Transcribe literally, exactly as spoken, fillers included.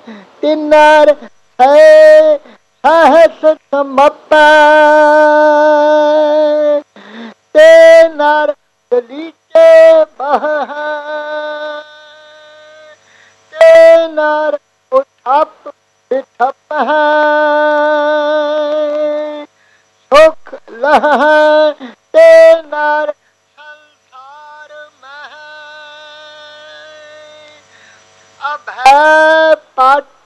तिन्नर है सहस समपै ते नर गलीचे बह ते नर उठप बिठप है सुख लह ते नर संसार में अभय पट